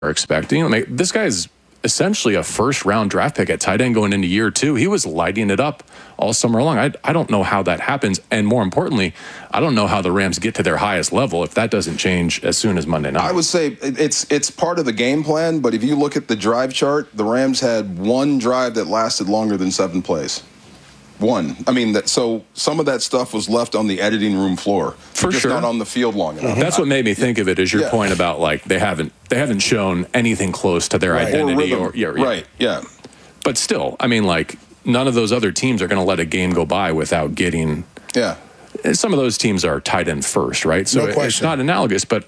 expecting. I mean, this guy's essentially a first-round draft pick at tight end going into year 2. He was lighting it up all summer long. I don't know how that happens. And more importantly, I don't know how the Rams get to their highest level if that doesn't change as soon as Monday night. I would say it's part of the game plan, but if you look at the drive chart, the Rams had one drive that lasted longer than 7 plays. One. I mean, so some of that stuff was left on the editing room floor. For just sure. Not on the field long enough. That's what made me think of it, is your point about, like, they haven't shown anything close to their identity. Right, yeah. But still, I mean, like, none of those other teams are going to let a game go by without getting... Yeah. Some of those teams are tight end first, right? So No question. It's not analogous, but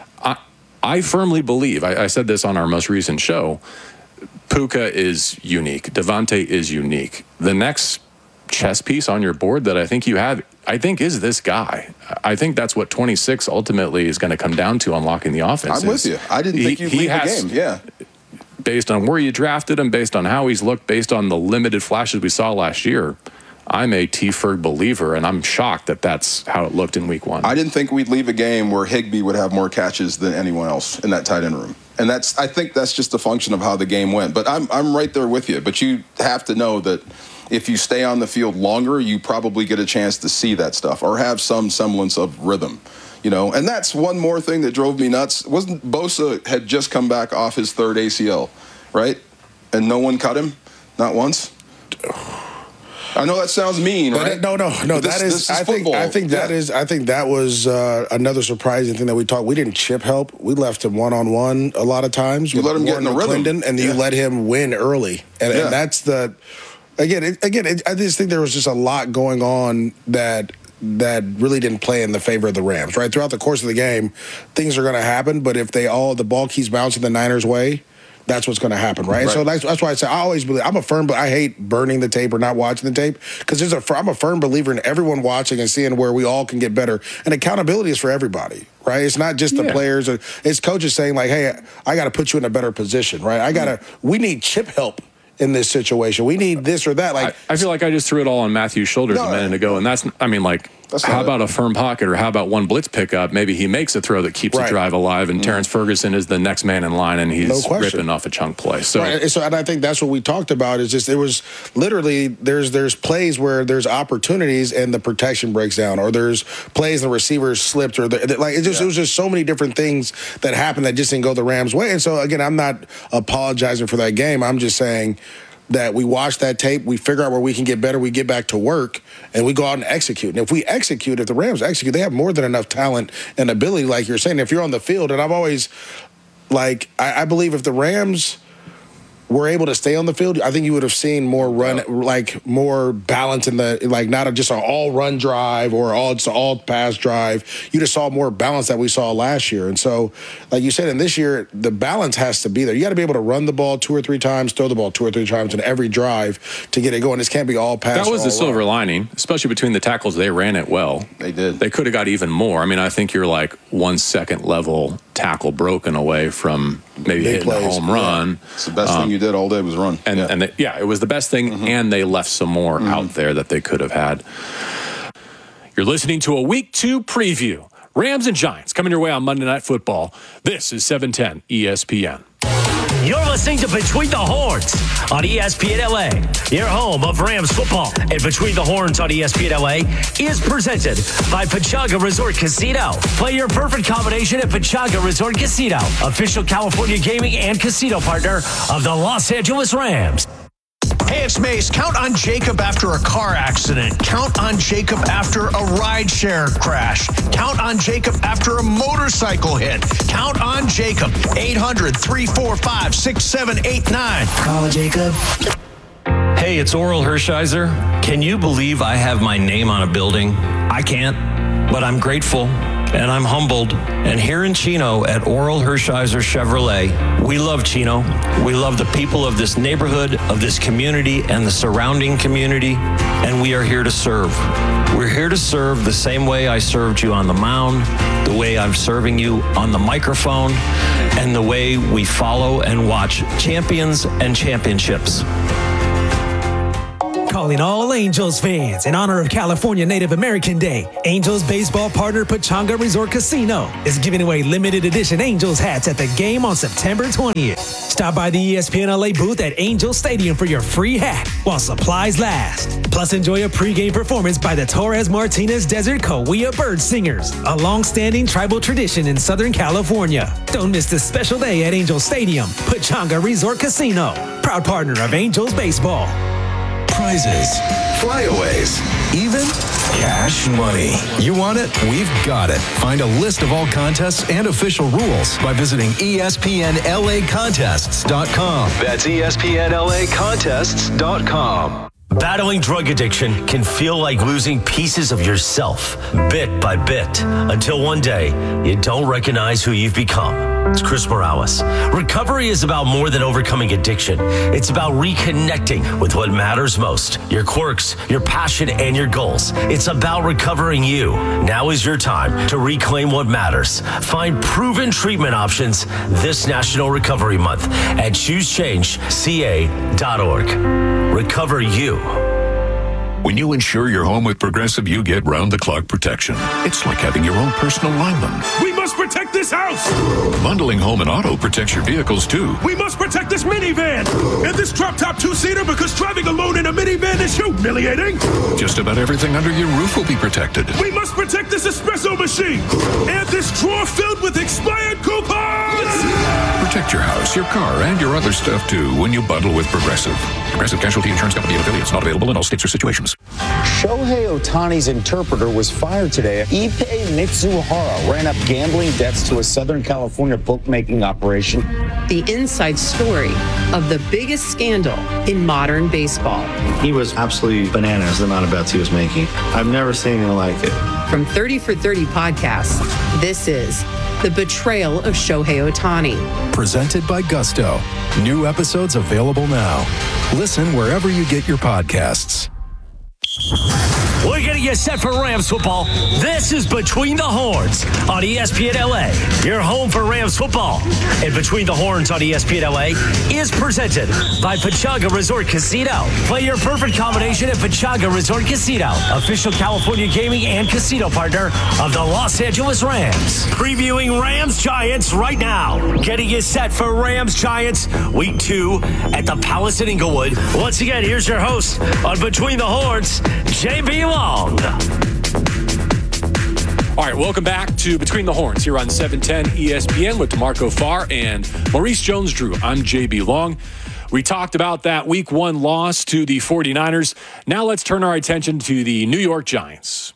I firmly believe, I said this on our most recent show, Puka is unique. Devontae is unique. The next chess piece on your board that I think you have, I think, is this guy. I think that's what 26 ultimately is going to come down to, unlocking the offense. I'm with you. I didn't think you'd leave the game. Yeah. Based on where you drafted him, based on how he's looked, based on the limited flashes we saw last year, I'm a T. Ferg believer, and I'm shocked that that's how it looked in week 1. I didn't think we'd leave a game where Higbee would have more catches than anyone else in that tight end room. And I think that's just a function of how the game went. But I'm right there with you. But you have to know that if you stay on the field longer, you probably get a chance to see that stuff or have some semblance of rhythm. You know, and that's one more thing that drove me nuts. Wasn't Bosa had just come back off his 3rd ACL, right? And no one cut him? Not once? I know that sounds mean, right? No. This is football. I think that was another surprising thing that we talked. We didn't chip help. We left him one-on-one a lot of times. You let him get in the rhythm. Clinton, and you let him win early. And that's the... Again, I just think there was just a lot going on that really didn't play in the favor of the Rams, right? Throughout the course of the game, things are going to happen, but if the ball keeps bouncing the Niners' way, that's what's going to happen, right? So that's why I say I always believe, but I hate burning the tape or not watching the tape, because I'm a firm believer in everyone watching and seeing where we all can get better. And accountability is for everybody, right? It's not just the players. It's coaches saying, like, hey, I got to put you in a better position, right? We need chip help in this situation. We need this or that. Like, I feel like I just threw it all on Matthew's shoulders a minute ago, and how about a firm pocket, or how about one blitz pickup? Maybe he makes a throw that keeps a drive alive, and Terrence Ferguson is the next man in line, and he's ripping off a chunk play. So and I think that's what we talked about. Is just, it was literally there's plays where there's opportunities and the protection breaks down, or there's plays the receivers slipped, or it was just so many different things that happened that just didn't go the Rams' way. And so again, I'm not apologizing for that game. I'm just saying that we watch that tape, we figure out where we can get better, we get back to work, and we go out and execute. And if the Rams execute, they have more than enough talent and ability, like you're saying, if you're on the field. And I've always, I believe if the Rams were able to stay on the field, I think you would have seen more run, more balance in the, not just an all-run drive or just an all-pass drive. You just saw more balance that we saw last year. And so, like you said, in this year, the balance has to be there. You got to be able to run the ball 2 or 3 times, throw the ball 2 or 3 times in every drive to get it going. This can't be all pass. That was the silver lining, especially between the tackles. They ran it well. They did. They could have got even more. I mean, I think you're 1 second level tackle broken away from maybe hitting a home run. It's the best thing you did all day was run. It was the best thing, and they left some more out there that they could have had. You're listening to a Week 2 preview. Rams and Giants coming your way on Monday Night Football. This is 710 ESPN. You're listening to Between the Horns on ESPN LA. Your home of Rams football. And Between the Horns on ESPN LA is presented by Pechanga Resort Casino. Play your perfect combination at Pechanga Resort Casino, official California gaming and casino partner of the Los Angeles Rams. Hey, it's Mace. Count on Jacob after a car accident. Count on Jacob after a rideshare crash. Count on Jacob after a motorcycle hit. Count on Jacob. 800-345-6789. Call Jacob. Hey, it's Oral Hershiser. Can you believe I have my name on a building? I can't, but I'm grateful. And I'm humbled. And here in Chino at Oral Hershiser Chevrolet, we love Chino. We love the people of this neighborhood, of this community, and the surrounding community. And we are here to serve. We're here to serve the same way I served you on the mound, the way I'm serving you on the microphone, and the way we follow and watch champions and championships. Calling all Angels fans in honor of California Native American Day, Angels baseball partner Pechanga Resort Casino is giving away limited edition Angels hats at the game on September 20th. Stop by the ESPN LA booth at Angels Stadium for your free hat while supplies last. Plus, enjoy a pregame performance by the Torres Martinez Desert Cahuilla Bird Singers, a long-standing tribal tradition in Southern California. Don't miss this special day at Angels Stadium, Pechanga Resort Casino, proud partner of Angels baseball. Prizes, flyaways, even cash money. You want it? We've got it. Find a list of all contests and official rules by visiting ESPNLAcontests.com. That's ESPNLAcontests.com. Battling drug addiction can feel like losing pieces of yourself, bit by bit, until one day you don't recognize who you've become. It's Chris Morales. Recovery is about more than overcoming addiction. It's about reconnecting with what matters most, your quirks, your passion, and your goals. It's about recovering you. Now is your time to reclaim what matters. Find proven treatment options this National Recovery Month at ChooseChangeCA.org. Recover you. When you insure your home with Progressive, you get round-the-clock protection. It's like having your own personal lineman. We must protect this house! Bundling home and auto protects your vehicles, too. We must protect this minivan! And this drop-top two-seater, because driving alone in a minivan is humiliating! Just about everything under your roof will be protected. We must protect this espresso machine! And this drawer filled with expired coupons! Protect your house, your car, and your other stuff, too, when you bundle with Progressive. Progressive Casualty Insurance Company and affiliates. Not available in all states or situations. Shohei Ohtani's interpreter was fired today. Ippei Mitsuhara ran up gambling debts to a Southern California bookmaking operation. The inside story of the biggest scandal in modern baseball. He was absolutely bananas, the amount of bets he was making. I've never seen anything like it. From 30 for 30 podcasts, this is The Betrayal of Shohei Ohtani. Presented by Gusto. New episodes available now. Listen wherever you get your podcasts. We're going to get set for Rams football. This is Between the Horns on ESPN LA. Your home for Rams football. And Between the Horns on ESPN LA is presented by Pechanga Resort Casino. Play your perfect combination at Pechanga Resort Casino, official California gaming and casino partner of the Los Angeles Rams. Previewing Rams Giants right now. Getting you set for Rams Giants week 2 at the Palace in Inglewood. Once again, here's your host on Between the Horns, JB Long. All right, welcome back to Between the Horns here on 710 ESPN with DeMarco Farr and Maurice Jones-Drew. I'm JB Long. We talked about that week 1 loss to the 49ers. Now let's turn our attention to the New York Giants.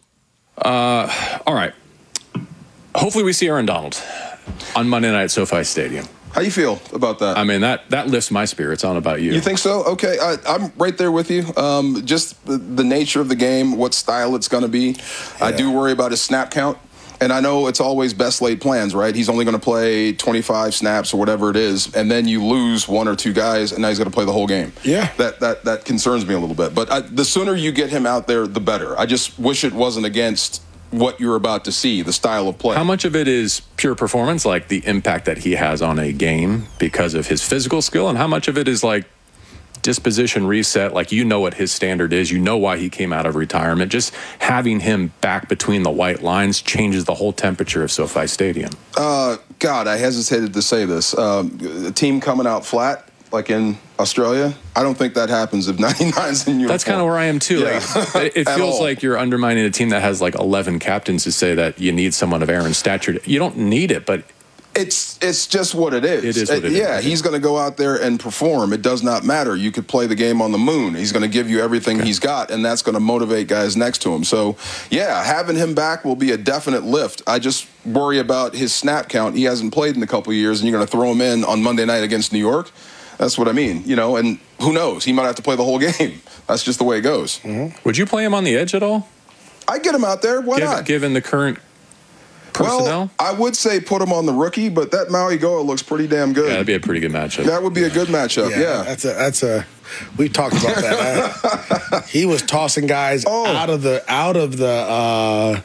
All right. Hopefully we see Aaron Donald on Monday night at SoFi Stadium. How you feel about that? I mean, that lifts my spirits. I don't know about you. You think so? Okay, I'm right there with you. Just the nature of the game, what style it's going to be. Yeah. I do worry about his snap count. And I know it's always best laid plans, right? He's only going to play 25 snaps or whatever it is, and then you lose 1 or 2 guys, and now he's going to play the whole game. Yeah. That concerns me a little bit. But the sooner you get him out there, the better. I just wish it wasn't against what you're about to see, the style of play. How much of it is pure performance, like the impact that he has on a game because of his physical skill, and how much of it is like disposition reset, like you know what his standard is, you know why he came out of retirement. Just having him back between the white lines changes the whole temperature of SoFi Stadium. God, I hesitated to say this. A team coming out flat, like in Australia, I don't think that happens if 99's in uniform. That's kind of where I am too. Yeah. Like, it feels like you're undermining a team that has like 11 captains to say that you need someone of Aaron's stature. You don't need it, but it's just what it is. It is what it is. Yeah, he's going to go out there and perform. It does not matter. You could play the game on the moon. He's going to give you everything he's got, and that's going to motivate guys next to him. So, yeah, having him back will be a definite lift. I just worry about his snap count. He hasn't played in a couple of years, and you're going to throw him in on Monday night against New York. That's what I mean, and who knows? He might have to play the whole game. That's just the way it goes. Mm-hmm. Would you play him on the edge at all? I'd get him out there. Why not? Given the current personnel? Well, I would say put him on the rookie, but that Maui Goa looks pretty damn good. Yeah, that'd be a pretty good matchup. That would be a good matchup, yeah. That's a we talked about that. He was tossing guys out of the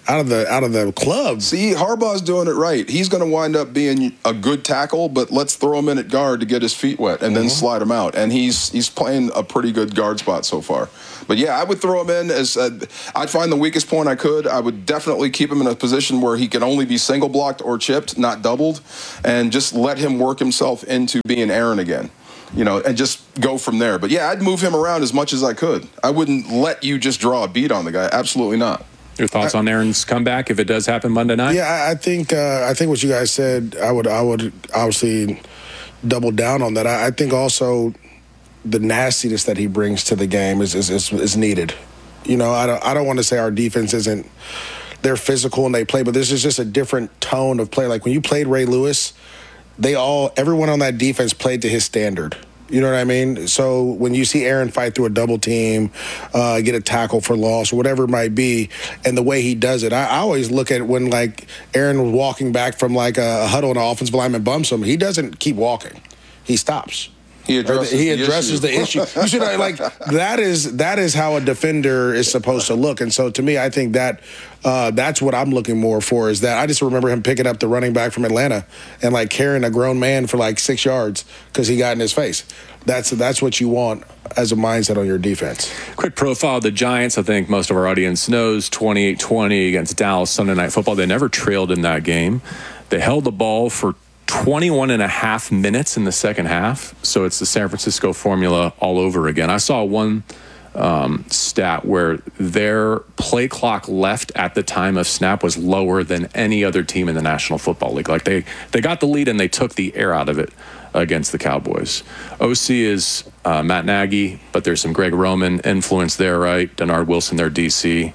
out of the club. See, Harbaugh's doing it right. He's going to wind up being a good tackle, but let's throw him in at guard to get his feet wet and then slide him out. And he's playing a pretty good guard spot so far. But yeah, I would throw him in as I'd find the weakest point I could. I would definitely keep him in a position where he can only be single blocked or chipped, not doubled, and just let him work himself into being Aaron again. And just go from there. But yeah, I'd move him around as much as I could. I wouldn't let you just draw a beat on the guy. Absolutely not. Your thoughts on Aaron's comeback if it does happen Monday night? Yeah, I think what you guys said, I would obviously double down on that. I think also the nastiness that he brings to the game is needed. I don't want to say our defense isn't. They're physical and they play, but this is just a different tone of play. Like when you played Ray Lewis, everyone on that defense played to his standard. You know what I mean? So when you see Aaron fight through a double team, get a tackle for loss, or whatever it might be, and the way he does it, I always look at when like Aaron was walking back from like a huddle and an offensive lineman bumps him, he doesn't keep walking. He stops. He addresses the issue. You should like that is how a defender is supposed to look. And so to me, I think that that's what I'm looking more for is that I just remember him picking up the running back from Atlanta and like carrying a grown man for like 6 yards because he got in his face. That's what you want as a mindset on your defense. Quick profile of the Giants. I think most of our audience knows 28-20 against Dallas Sunday Night Football. They never trailed in that game. They held the ball for 21 and a half minutes in the second half. So it's the San Francisco formula all over again. I saw one stat where their play clock left at the time of snap was lower than any other team in the National Football League. Like they got the lead and they took the air out of it against the Cowboys. OC is Matt Nagy, but there's some Greg Roman influence there, right? Denard Wilson, their DC.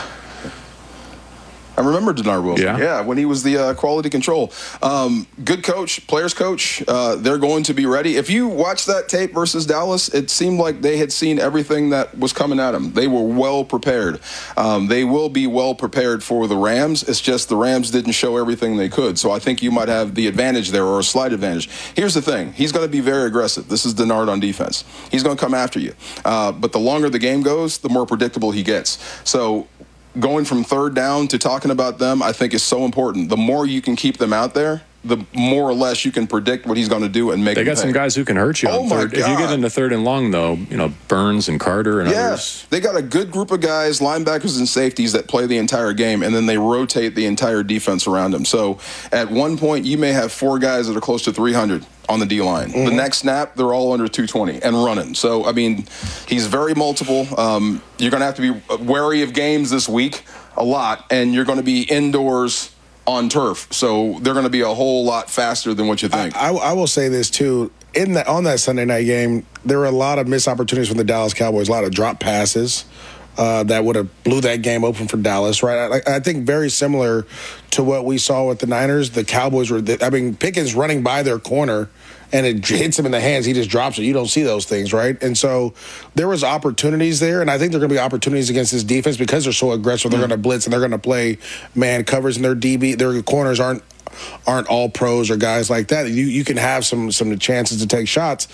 I remember Denard Wilson. Yeah, when he was the quality control. Good coach, players coach. They're going to be ready. If you watch that tape versus Dallas, it seemed like they had seen everything that was coming at them. They were well prepared. They will be well prepared for the Rams. It's just the Rams didn't show everything they could. So I think you might have the advantage there or a slight advantage. Here's the thing. He's going to be very aggressive. This is Denard on defense. He's going to come after you. But the longer the game goes, the more predictable he gets. So going from third down to talking about them, I think is so important. The more you can keep them out there, the more or less you can predict what he's going to do and make. They got some guys who can hurt you on third. My God. If you get into third and long, though, Burns and Carter and others. They got a good group of guys, linebackers and safeties that play the entire game, and then they rotate the entire defense around them. So at one point, you may have 4 guys that are close to 300 on the D-line. The next snap, they're all under 220 and running. So, I mean, he's very multiple. You're going to have to be wary of games this week a lot, and you're going to be indoors on turf. So they're going to be a whole lot faster than what you think. I will say this, too. On that Sunday night game, there were a lot of missed opportunities from the Dallas Cowboys, a lot of drop passes that would have blew that game open for Dallas, right? I think very similar to what we saw with the Niners. The Cowboys were, Pickens running by their corner, and it hits him in the hands. He just drops it. You don't see those things, right? And so there was opportunities there, and I think there are going to be opportunities against this defense because they're so aggressive. They're going to blitz, and they're going to play man covers, and their corners aren't all pros or guys like that. You can have some chances to take shots.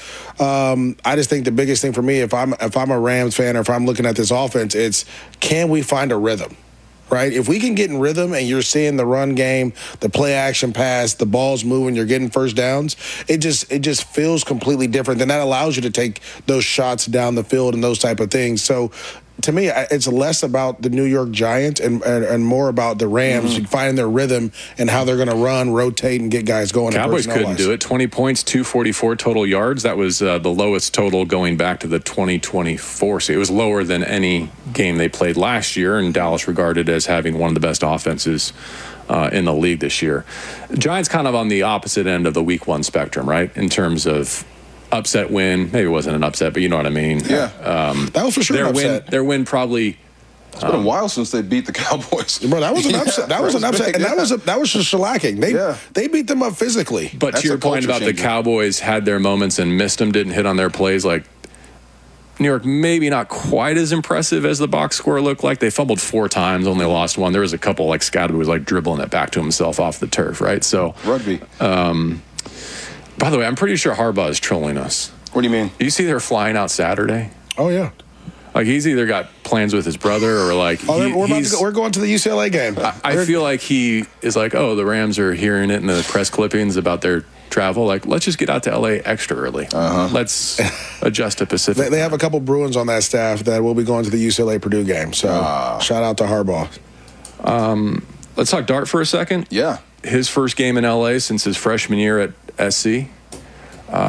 I just think the biggest thing for me, if I'm a Rams fan or if I'm looking at this offense, it's can we find a rhythm? Right? If we can get in rhythm and you're seeing the run game, the play action pass, the ball's moving, you're getting first downs, it just feels completely different. Then that allows you to take those shots down the field and those type of things. So to me, it's less about the New York Giants and more about the Rams finding their rhythm and how they're going to run, rotate, and get guys going. Cowboys couldn't do it. 20 points, 244 total yards. That was the lowest total going back to the 2024. So it was lower than any game they played last year, and Dallas regarded as having one of the best offenses in the league this year. Giants kind of on the opposite end of the week 1 spectrum, right, in terms of upset win. Maybe it wasn't an upset, but you know what I mean. Yeah. That was for sure an upset. Their win probably. It's been a while since they beat the Cowboys. Bro, that was an upset. That was an upset, and that was just shellacking. They beat them up physically. But to your point about the Cowboys had their moments and missed them, didn't hit on their plays. Like New York, maybe not quite as impressive as the box score looked like. They fumbled 4 times, only lost 1. There was a couple like Scott was like dribbling it back to himself off the turf, right? So rugby. By the way, I'm pretty sure Harbaugh is trolling us. What do you mean? You see they're flying out Saturday? Oh, yeah. Like, he's either got plans with his brother or, like, we're going to the UCLA game. I feel like he is like, oh, the Rams are hearing it in the press clippings about their travel. Like, let's just get out to LA extra early. Let's adjust to Pacific. They have a couple Bruins on that staff that will be going to the UCLA Purdue game. So shout out to Harbaugh. Let's talk Dart for a second. Yeah. His first game in LA since his freshman year at SC.